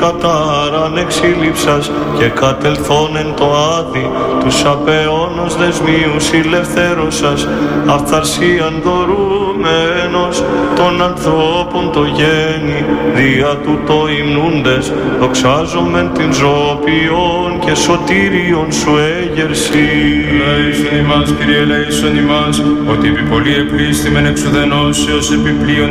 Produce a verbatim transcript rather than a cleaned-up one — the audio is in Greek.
κατάραν εξήλυψας και κατελθόν εν το άδει, τους απεώνος δεσμίους ηλευθέρωσας, αυθαρσίαν δωρούμενος των ανθρώπων το γέννη, δια τούτο υμνούντες, δοξάζομεν την ζωοποιών και σωτήριον σου έγερση. Ελέησον ημάς, Κύριε, ελέησον ημάς, ότι επί πολλή επλήστημεν εξουδενώσεως επιπλέον